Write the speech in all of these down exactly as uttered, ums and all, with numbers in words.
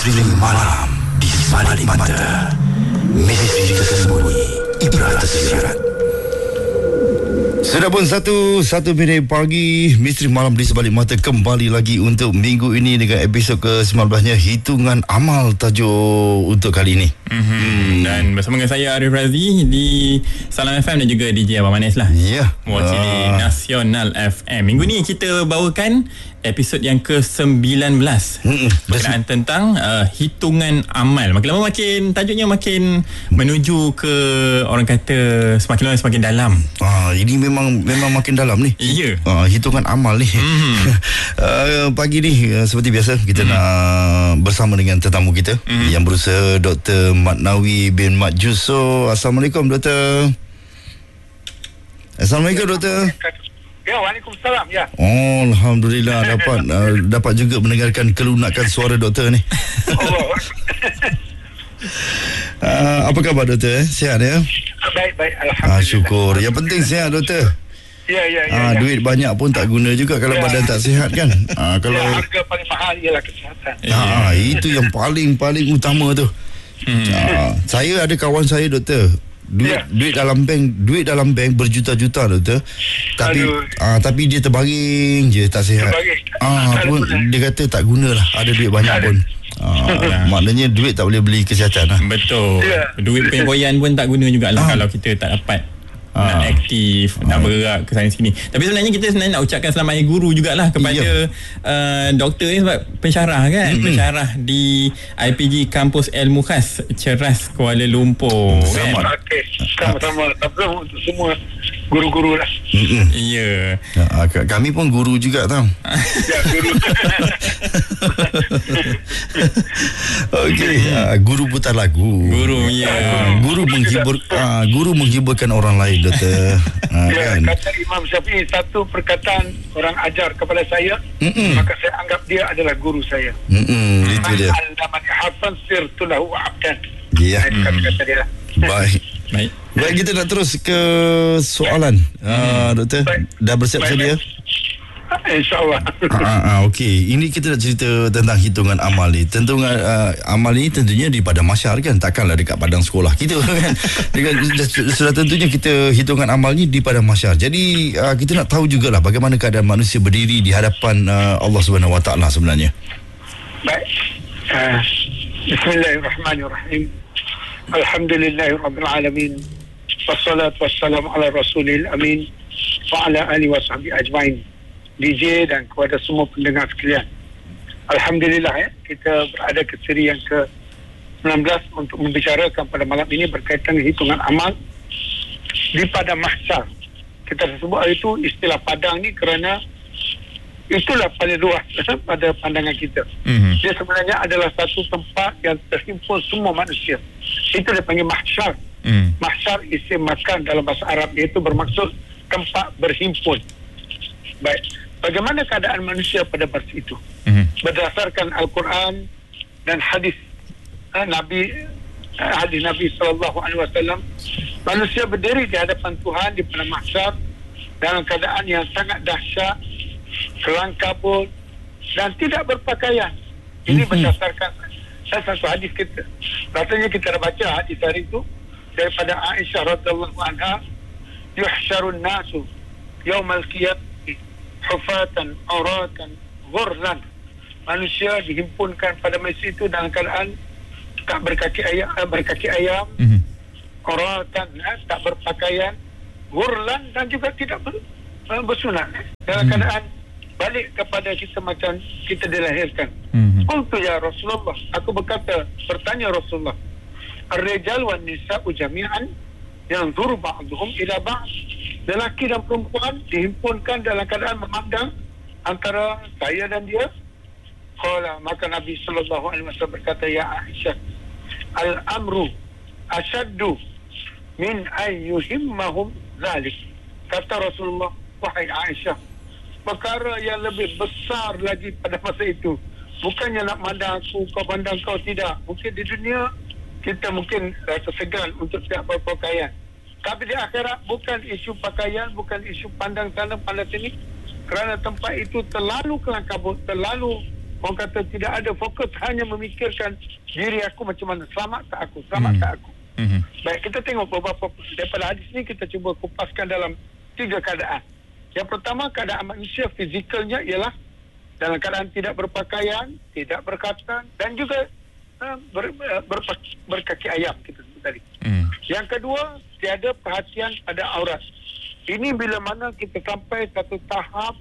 Misteri malam di balik mata. Misteri tersembunyi ibrah tersirat. Sudah pun satu Satu minit pagi, Misteri Malam di Sebalik Mata kembali lagi untuk minggu ini dengan episod ke sembilan belas-nya Hitungan Amal tajuk untuk kali ini. Mm-hmm. Hmm. Dan bersama dengan saya Arif Razi di Salam F M dan juga D J Abang Manis lah. Ya, Mewakili uh. Nasional F M. Minggu ni kita bawakan episod yang ke sembilan belas. Mm-mm. Berkenaan tentang uh, hitungan amal. Makin lama makin tajuknya makin menuju ke, orang kata, semakin lama semakin dalam. Ah, ini memang memang makin dalam ni. Iya. Ah, hitungan amal ni. Mm-hmm. uh, pagi ni uh, seperti biasa kita mm. nak bersama dengan tetamu kita mm. yang berusaha, Doktor Matnawi bin Mat Juso. Assalamualaikum Doktor. Assalamualaikum Doktor. Ya, Waalaikumsalam. Ya. Oh, alhamdulillah dapat uh, dapat juga mendengarkan kelunakan suara doktor ni. Oh. uh, apa khabar doktor? Eh? Sihat ya? Baik, baik. Alhamdulillah. Ah, syukur. Yang penting sihat doktor. Ya, ya, ya. Ah, ya. duit banyak pun tak guna juga kalau ya. badan tak sihat kan. Ah, kalau ya, harga paling mahal ialah kesihatan. Ah, itu yang paling paling utama tu. Hmm. Ah, saya ada kawan saya doktor. Duit ya. duit dalam bank, duit dalam bank berjuta-juta doktor. Tapi ah, tapi dia terbaring je, tak sihat. Terbaring. Ah, pun dia kata tak gunalah ada duit banyak pun. Ah, maknanya duit tak boleh beli kesihatan lah. Betul. Ya. Duit pengoyan pun tak guna jugalah ah. kalau kita tak dapat Ah. nak aktif, ah. nak bergerak ke sana sini. Tapi sebenarnya kita sebenarnya nak ucapkan selamat hari guru jugalah kepada ya. uh, doktor ni sebab pensyarah kan, mm-hmm. pensyarah di I P G Kampus Ilmu Khas Ceras Kuala Lumpur. Selamat. Kan? Okey, sama-sama. Tapi untuk semua guru-guru lah. Mm-hmm. Ya. Ya, kami pun guru juga tau. Ya, guru. Okey, uh, guru putar lagu. Guru, ya. Uh, guru menghibur, uh, guru menghiburkan orang lain. Doktor. Ha, ya, kan? kata Imam Syafi'i, satu perkataan orang ajar kepada saya, Mm-mm. maka saya anggap dia adalah guru saya. Mm-mm, itu dia. Al-Damani Hasan sirtu lahu abdan. Ya. Itu kata-kata dia. Baik. Baik. Baik, kita nak terus ke soalan. Uh, doktor, baik. Dah bersiap sedia? InsyaAllah. Ah, ah, okey. Ini kita nak cerita tentang hitungan amal ni. Tentu uh, amal ni tentunya di padang mahsyar kan. Takkanlah dekat padang sekolah kita kan. Dengan, sudah tentunya kita hitungan amal ni di padang mahsyar. Jadi uh, kita nak tahu jugalah bagaimana keadaan manusia berdiri di hadapan uh, Allah Subhanahu Wa Taala sebenarnya. Baik. Uh, Bismillahirrahmanirrahim. Alhamdulillahirabbil alamin. Wassalatu wassalamu ala rasulil amin wa ala alihi washabihi ajmain. D J dan kepada semua pendengar sekalian. Alhamdulillah ya, kita berada ke seri yang ke sembilan belas untuk membicarakan pada malam ini berkaitan dengan hitungan amal di padang mahsyar. Kita sebut itu istilah padang ni kerana itulah paling luas pada pandangan kita. Mm-hmm. Dia sebenarnya adalah satu tempat yang terhimpun semua manusia. Itu dia panggil mahsyar. Mm. Mahsyar isim makan dalam bahasa Arab, iaitu bermaksud tempat berhimpun. Baik. Bagaimana keadaan manusia pada masa itu? Mm-hmm. Berdasarkan Al-Quran dan hadis eh, Nabi eh, hadis Nabi sallallahu alaihi wasallam, manusia berdiri di hadapan Tuhan di padang mahsyar dalam keadaan yang sangat dahsyat, kelang kabut dan tidak berpakaian. Ini mm-hmm. berdasarkan salah satu hadis kita. Rasanya kita dah baca hadis hari itu daripada Aisyah radhiyallahu anha, yuhsyarun nasu yaumal qiyamah hufatan, auratan, ghurlan. Manusia dihimpunkan pada masa itu dalam keadaan tak berkaki ayam, berkaki ayam, mm-hmm. auratan, eh, tak berpakaian, ghurlan dan juga tidak ber, bersunat. Eh. Dalam mm-hmm. keadaan balik kepada kita macam kita dilahirkan. Qultu mm-hmm. ya Rasulullah, aku berkata, bertanya Rasulullah, ar-rijal wan nisa'u jami'an yanzuru ba'duhum ila ba'd. Lelaki dan perempuan dihimpunkan dalam keadaan memandang antara saya dan dia. Qala, maka Nabi sallallahu alaihi wasallam berkata, ya Aisyah, al-amru ashaddu min ayyuhimmahum zalik. Kata Rasulullah, wahai Aisyah, perkara yang lebih besar lagi pada masa itu bukannya nak mandang aku, kau pandang kau, tidak. Mungkin di dunia kita mungkin rasa segan untuk tidak berpakaian, tapi di akhirat bukan isu pakaian, bukan isu pandang sana pandang sini, kerana tempat itu terlalu kelang kabut, terlalu Orang kata tidak ada fokus, hanya memikirkan diri aku macam mana, selamat tak aku, selamat hmm. tak aku. Hmm. Baik, kita tengok beberapa daripada hadis ni, kita cuba kupaskan dalam tiga keadaan. Yang pertama, keadaan manusia fizikalnya ialah dalam keadaan tidak berpakaian, tidak berkatan, dan juga uh, ber, uh, ber, berkaki ayam kita sebut tadi. Hmm. Yang kedua, tiada perhatian pada aurat. Ini bila mana kita sampai satu tahap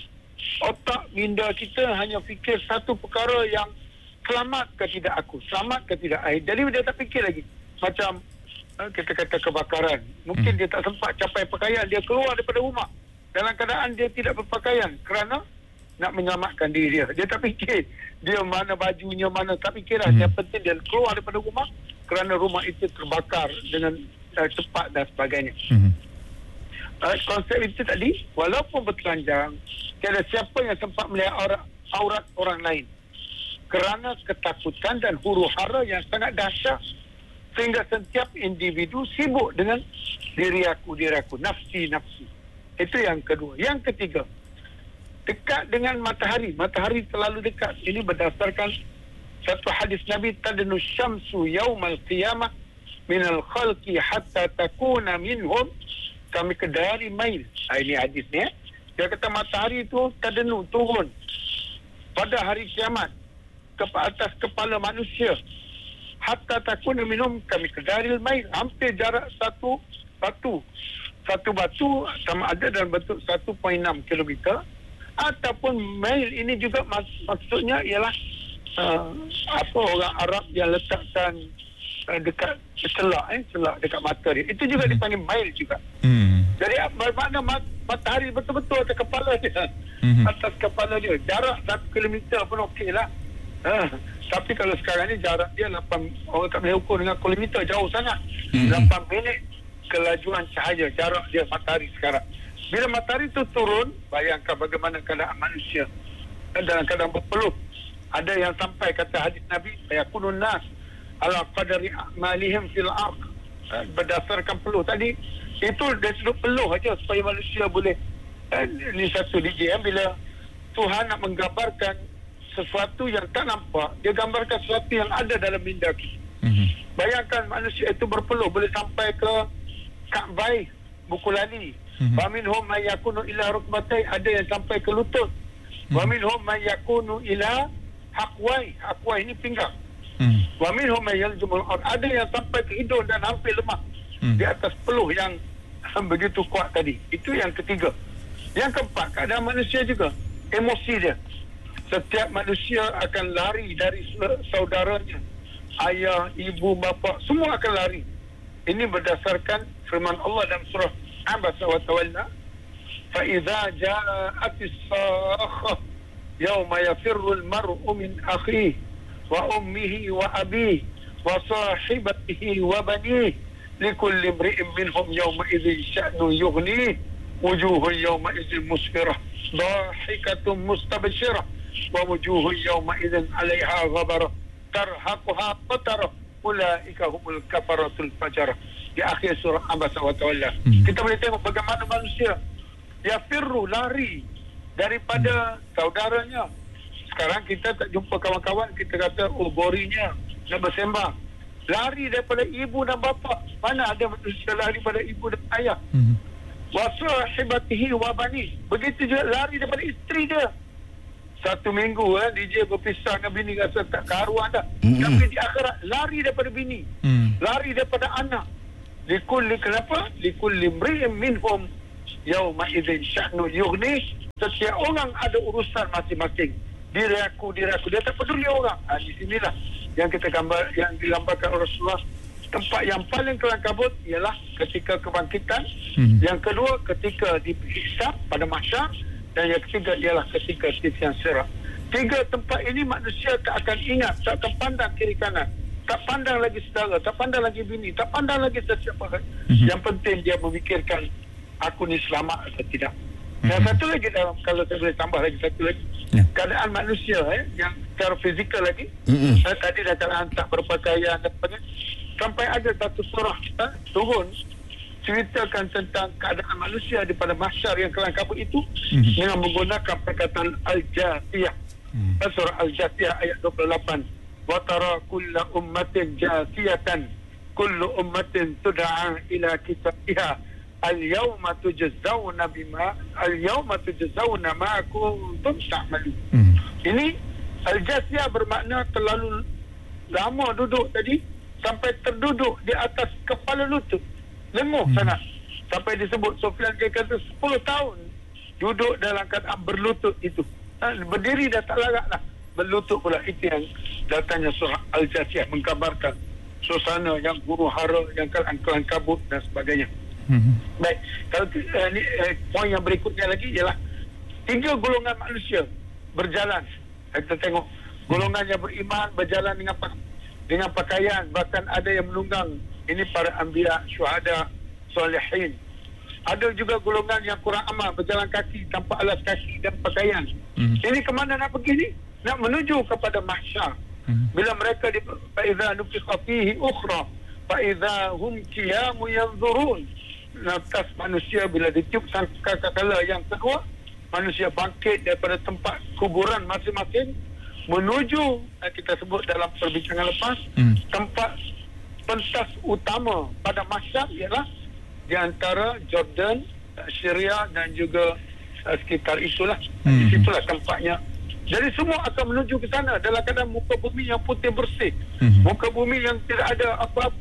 otak minda kita hanya fikir satu perkara yang selamat ke tidak aku, selamat ke tidak I. Jadi dia tak fikir lagi. Macam uh, kita kata kebakaran. Mungkin hmm. dia tak sempat capai pakaian, dia keluar daripada rumah dalam keadaan dia tidak berpakaian kerana nak menyelamatkan diri dia. Dia tak fikir dia mana bajunya, mana, tak fikir lah. Hmm. Yang penting dia keluar daripada rumah kerana rumah itu terbakar dengan uh, cepat dan sebagainya. Hmm. Uh, konsep itu tadi, walaupun bertelanjang, tiada siapa yang sempat melihat aurat, aurat orang lain kerana ketakutan dan huru-hara yang sangat dahsyat, sehingga setiap individu sibuk dengan diri aku, diri aku, nafsi, nafsi. Itu yang kedua. Yang ketiga, dekat dengan matahari. Matahari terlalu dekat. Ini berdasarkan satu hadis Nabi, tadnu syamsu yaumal qiyamah minal khalqi hatta takuna minhum kami kedari mail. Ha, ini hadis ni. Eh. Dia kata matahari itu tadnu, turun pada hari kiamat ke atas kepala manusia. Hatta takuna minhum kami kedari mail. Hampir jarak satu batu. Satu batu sama ada dalam bentuk satu perpuluhan enam kilometer. Ataupun mail ini juga mak- maksudnya ialah uh, apa orang Arab yang letakkan uh, dekat celak eh celak dekat mata dia, itu juga hmm. dipanggil mail juga. Hmm. Jadi bermakna mat- matahari betul-betul atas kepala dia. Hmm. Atas kepala dia jarak satu kilometer pun okeylah. Uh, tapi kalau sekarang ni jarak dia lapan, orang tak boleh ukur dengan kilometer, jauh sangat. Hmm. lapan minit kelajuan cahaya jarak dia matahari sekarang. Bila matahari itu turun, bayangkan bagaimana keadaan manusia dalam keadaan berpeluh. Ada yang sampai kata hadis Nabi, yakunun nas ala qadari a'malihim fil ardh, berdasarkan peluh tadi. Itu dari sudut peluh aja supaya manusia boleh eh, ini satu D J eh, bila Tuhan nak menggambarkan sesuatu yang tak nampak, dia gambarkan sesuatu yang ada dalam minda kita. Mm-hmm. Bayangkan manusia itu berpeluh boleh sampai ke Ka'bah, buku lali. Wa minhum man yakunu ila rukbatai, ada yang sampai ke lutut. Wa minhum man yakunu ila haqwai, haqwai ini pinggang. Wa minhum man yaljumul ard, ada yang sampai ke hidung dan hampir lemah di atas peluh yang begitu kuat tadi. Itu yang ketiga. Yang keempat, keadaan manusia juga, emosi dia. Setiap manusia akan lari dari saudaranya, ayah, ibu, bapa, semua akan lari. Ini berdasarkan firman Allah dalam surah Abasa wa tawalla, fa idza ja'at as-sakhah yawma yafirru al-mar'u min akhihi wa ummihi wa abihi wa sahibatihi wa banihi likulli imri'in minhum yawma idzin sha'nu yughnihi wujuhun yawma idzin musfirah dhahikatun mustabshirah wa wujuhun yawma idzin 'alayha ghabarah tarhaquha qatarah ulaika humul kafaratul fajarah. Di akhir surah Abasa wa Tawalla, hmm. kita boleh tengok bagaimana manusia yafirru, lari daripada hmm. saudaranya. Sekarang kita tak jumpa kawan-kawan, kita kata oh borinya nak bersembang, lari daripada ibu dan bapa. Mana ada manusia lari daripada ibu dan ayah. hmm. Wa sahibatihi wa bani, begitu juga lari daripada isteri dia. Satu minggu eh, D J berpisah dengan bini, rasa tak karuan dah. hmm. Tapi di akhirat lari daripada bini, hmm. lari daripada anak. Likulli, kenapa? Likulli mri'in minhum yawma idzin sya'nu yughni. Setiap orang ada urusan masing-masing. Diri aku, diri aku, dia tak peduli orang. Ha, di sinilah yang kita gambar, yang digambarkan Rasulullah. Tempat yang paling kelam kabut ialah ketika kebangkitan. Hmm. Yang kedua ketika dihisab pada mahsyar, dan yang ketiga ialah ketika titian sirat. Tiga tempat ini manusia tak akan ingat, tak akan pandang kiri kanan. Tak pandang lagi saudara, tak pandang lagi bini, tak pandang lagi sesiapa. Mm-hmm. Yang penting dia memikirkan aku ni selamat atau tidak. Mm-hmm. Dan satu lagi dalam, kalau saya boleh tambah lagi satu lagi, yeah. keadaan manusia eh, yang secara fizikal lagi, mm-hmm. eh, tadi dah keadaan tak berpakaian dan sebagainya, sampai ada satu surah eh, turun ceritakan tentang keadaan manusia di pada mahsyar yang kelam kabut itu, mm-hmm. dengan menggunakan perkataan al-jathiyah. hmm. surah Al-Jasiyah ayat dua puluh lapan, wa tara kulla ummatin jasiyatan kullu ummatin tud'a ila kitabiha al-yawma tujzauna bima al-yawma tujzauna ma kuntum ta'malun. Hmm. Ini Al-Jasiyah bermakna terlalu lama duduk tadi sampai terduduk di atas kepala lutut. Lenguh hmm. sangat. Sampai disebut Sufyan dia kata sepuluh tahun duduk dalam keadaan berlutut itu. Ha, berdiri dah tak larat lah. Berlutut pula. Itu yang datangnya surah Al-Jasiyah menggambarkan suasana yang huru hara, yang kelang kabut dan sebagainya. Hmm. Baik, kalau uh, ni, uh, poin yang berikutnya lagi ialah tiga golongan manusia berjalan. Kita tengok golongan yang beriman berjalan dengan dengan pakaian, bahkan ada yang menunggang. Ini para anbiya, syuhada, solehin. Ada juga golongan yang kurang amal, berjalan kaki tanpa alas kaki dan pakaian. Hmm. Ini kemana nak pergi ni? Nak menuju kepada mahsyar. Hmm. Bila mereka di faiza nufikha fihi ukhra faiza hum qiyamu yanzurun. Nafas manusia bila ditiup sangkakala yang kedua, manusia bangkit daripada tempat kuburan masing-masing menuju, kita sebut dalam perbincangan lepas, hmm. tempat pentas utama pada mahsyar ialah di antara Jordan, Syria dan juga uh, sekitar itulah. Hmm. Di situlah tempatnya. Jadi semua akan menuju ke sana dalam keadaan muka bumi yang putih bersih. Hmm. Muka bumi yang tidak ada apa-apa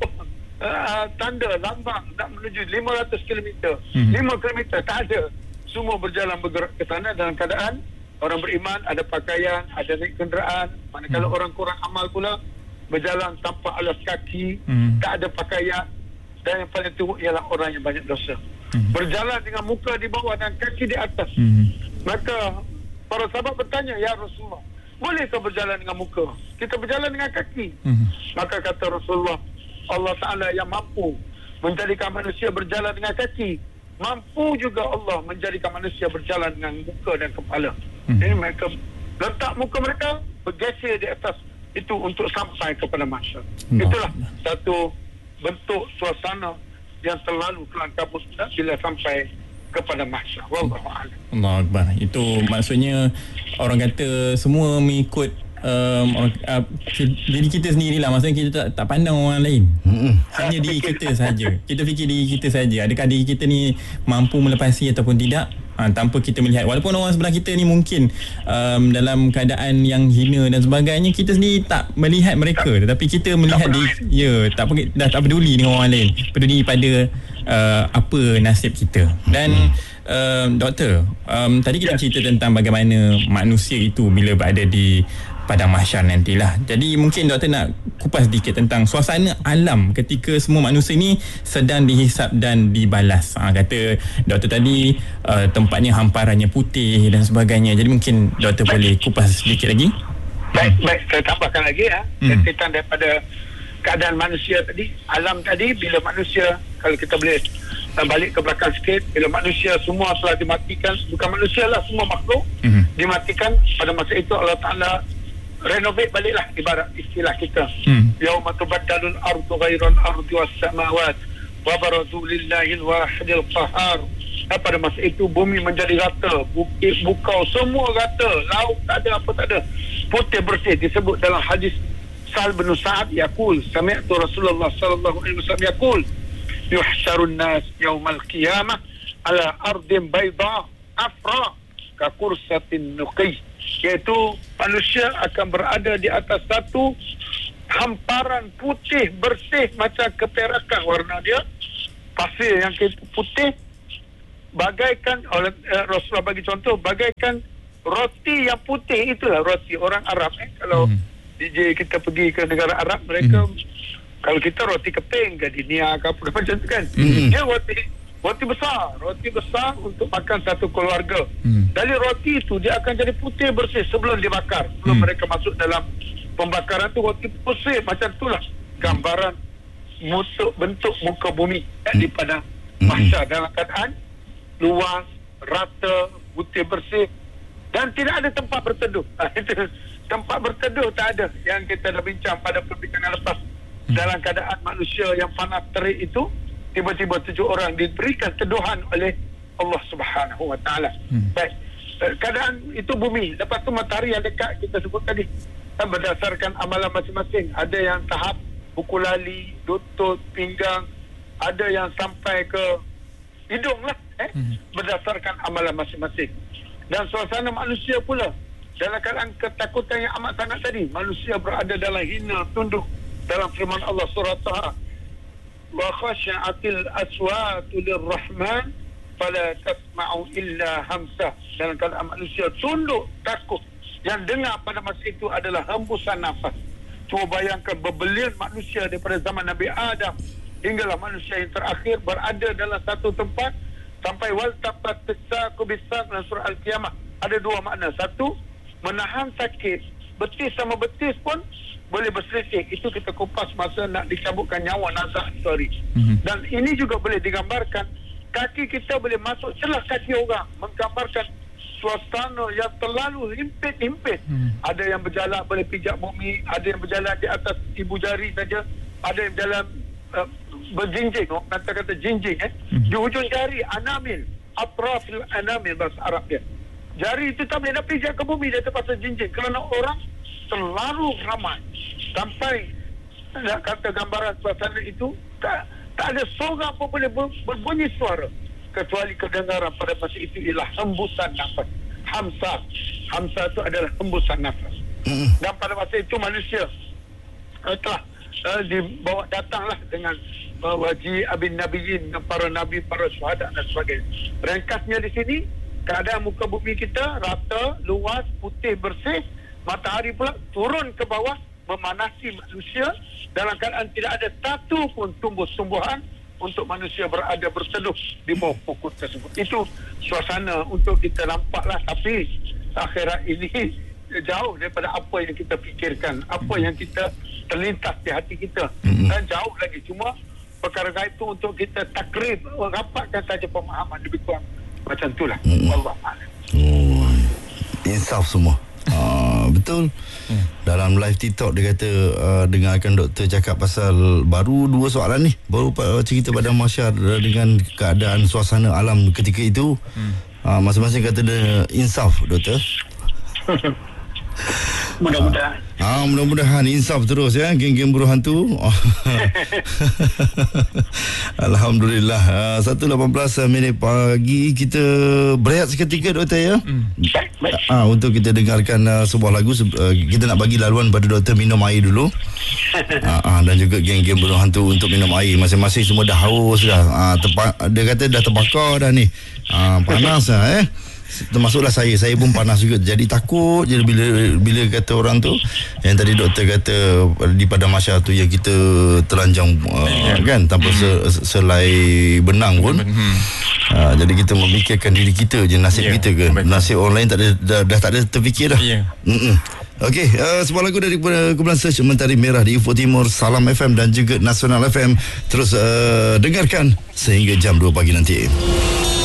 uh, tanda, lambang nak menuju lima ratus kilometer. Hmm. lima kilometer tak ada. Semua berjalan bergerak ke sana dalam keadaan orang beriman ada pakaian, ada naik kenderaan. Manakala hmm. orang kurang amal pula berjalan tanpa alas kaki, hmm. tak ada pakaian. Dan yang paling teruk ialah orang yang banyak dosa. Hmm. Berjalan dengan muka di bawah dan kaki di atas. Hmm. Maka para sahabat bertanya, ya Rasulullah, bolehkah berjalan dengan muka? Kita berjalan dengan kaki. Hmm. Maka kata Rasulullah, Allah Ta'ala yang mampu menjadikan manusia berjalan dengan kaki, mampu juga Allah menjadikan manusia berjalan dengan muka dan kepala. Hmm. Ini mereka letak muka mereka bergeser di atas itu untuk sampai kepada mahsyar. Hmm. Itulah satu bentuk suasana yang terlalu kelang kabut bila sampai kepada mahsyar. Wallahu a'lam. Allahu akbar. Itu maksudnya orang kata semua mengikut um, orang, uh, diri kita sendirilah. Maksudnya kita tak, tak pandang orang lain. Hmm. Hanya diri kita saja. Kita fikir diri kita saja. Adakah diri kita ni mampu melepasi ataupun tidak? Ha, tanpa kita melihat, walaupun orang sebelah kita ni mungkin um, dalam keadaan yang hina dan sebagainya, kita sendiri tak melihat mereka, tetapi kita melihat dia, ya, tak dah tak peduli dengan orang lain, peduli pada uh, apa nasib kita. Dan um, doktor, um, tadi kita cerita tentang bagaimana manusia itu bila berada di padang mahsyar nantilah. Jadi mungkin doktor nak kupas sedikit tentang suasana alam ketika semua manusia ni sedang dihisap dan dibalas. Ha, kata doktor tadi uh, tempatnya hamparannya putih dan sebagainya. Jadi mungkin doktor baik. boleh kupas sedikit lagi. Baik, baik. Saya tambahkan lagi ya. Hmm. Tentang daripada keadaan manusia tadi, alam tadi, bila manusia, kalau kita boleh balik ke belakang sikit, bila manusia semua telah dimatikan, bukan manusia lah, semua makhluk hmm. dimatikan, pada masa itu Allah Ta'ala renovate baliklah, ibarat istilah kita. Hmm. Yauma tubaddalul ardu ghairal ardi was samawat wa barazu lillahi al-wahidil qahhar. Pada masa itu bumi menjadi rata, bukit bukau semua rata, laut tak ada apa tak ada, putih bersih. Disebut dalam hadis Sa'ad bin Sa'ad yaqul, sami'tu Rasulullah sallallahu alaihi wasallam yaqul, yuhsyarun nas yaumal qiyamah ala ardin bayda afra ka kursatin nuqi. Iaitu manusia akan berada di atas satu hamparan putih bersih macam keperakan warna dia, pasir yang putih, bagaikan oleh uh, Rasulullah bagi contoh, bagaikan roti yang putih. Itulah roti orang Arab eh. Kalau hmm. D J kita pergi ke negara Arab, mereka hmm. kalau kita roti keping, gardenia ke apa macam tu kan, hmm. dia roti Roti besar, roti besar untuk makan satu keluarga. Hmm. Dari roti itu dia akan jadi putih bersih sebelum dibakar. Sebelum hmm. mereka masuk dalam pembakaran tu roti bersih macam itulah gambaran musuh bentuk muka bumi hmm. di padang mahsyar hmm. dalam keadaan luas, rata, putih bersih dan tidak ada tempat berteduh. Tempat berteduh tak ada, yang kita dah bincang pada perbincangan lepas. Hmm. Dalam keadaan manusia yang panas terik itu, tiba-tiba tujuh orang diberikan teduhan oleh Allah Subhanahu Wa Taala. Hmm. Baik. uh, keadaan itu bumi. Lepas tu matahari yang dekat kita sebut tadi. Dan berdasarkan amalan masing-masing. Ada yang tahap buku lali, lutut, pinggang. Ada yang sampai ke hidung lah. Eh? Hmm. Berdasarkan amalan masing-masing. Dan suasana manusia pula. Dalam keadaan ketakutan yang amat sangat tadi. Manusia berada dalam hina, tunduk. Dalam firman Allah surah Taha. Wa khasyatil aswatu lirrahman fala tasma'u illa hamsah. Dalam keadaan manusia tunduk, takut. Yang dengar pada masa itu adalah hembusan nafas. Cuba bayangkan berbelian manusia daripada zaman Nabi Adam hinggalah manusia yang terakhir berada dalam satu tempat sampai wal taqat tisaqu bisaq dalam surah Al-Qiyamah. Ada dua makna. Satu, menahan sakit. Betis sama betis pun boleh berselisih. Itu kita kupas masa nak dicabutkan nyawa nazak sorry. Mm-hmm. Dan ini juga boleh digambarkan kaki kita boleh masuk celah kaki orang, menggambarkan suasana yang terlalu himpit-himpit. Mm. Ada yang berjalan boleh pijak bumi, ada yang berjalan di atas ibu jari saja, ada yang berjalan uh, berjinjing, kata-kata jinjing eh. Mm. Di hujung jari anamil, atrafil anamil bahasa Arab dia. Jari itu tak boleh nak pijak ke bumi, dia terpaksa jinjing kerana orang terlalu ramai sampai nak kata gambaran suasana itu tak, tak ada seorang pun boleh ber, berbunyi suara kecuali kedengaran pada masa itu ialah hembusan nafas. Hamsah Hamsah itu adalah hembusan nafas. Mm. Dan pada masa itu manusia uh, telah uh, dibawa datanglah dengan uh, wajib abin nabiyin, para nabi, para syuhada dan sebagainya. Ringkasnya di sini keadaan muka bumi kita rata, luas, putih, bersih. Matahari pula turun ke bawah memanasi manusia dalam keadaan tidak ada satu pun tumbuh-tumbuhan untuk manusia berada berteduh di bawah pokok tersebut. Itu suasana untuk kita nampaklah, tapi akhirat ini jauh daripada apa yang kita fikirkan, apa yang kita terlintas di hati kita, dan jauh lagi. Cuma perkara gaib itu untuk kita takrib, rapatkan saja pemahaman lebih kurang macam itulah. Allah a'lam. Oh, insaf semua. Uh, betul. Hmm. Dalam live TikTok dia kata uh, dengarkan doktor cakap pasal baru dua soalan ni, baru uh, cerita pada masyar uh, dengan keadaan suasana alam ketika itu. Hmm. Uh, masing-masing kata dia insaf doktor. Mudah-mudahan. Ah, mudah-mudahan insaf terus ya, geng-geng buruh hantu. Alhamdulillah. Uh, satu lapan belas minit pagi kita berehat seketika doktor ya. Hmm. Ah, untuk kita dengarkan uh, sebuah lagu. Uh, kita nak bagi laluan pada doktor minum air dulu. Ah, uh, dan juga geng-geng buruh hantu untuk minum air. Masing-masing semua dah haus dah. Uh, terpa- dia kata dah terbakar dah ni. Uh, panas lah eh. Termasuklah saya Saya pun panas juga. Jadi takut je bila bila kata orang tu yang tadi doktor kata di padang mahsyar tu yang kita telanjang uh, kan tanpa se, selai benang pun. hmm. uh, Jadi kita memikirkan diri kita je, nasib yeah, kita ke betul. Nasib orang lain tak ada, dah, dah tak ada terfikir dah. yeah. Okey, uh, sebuah lagu dari kumpulan Search Mentari Merah di Ufuk Timur, Salam F M dan juga Nasional F M. Terus uh, dengarkan sehingga jam dua pagi nanti.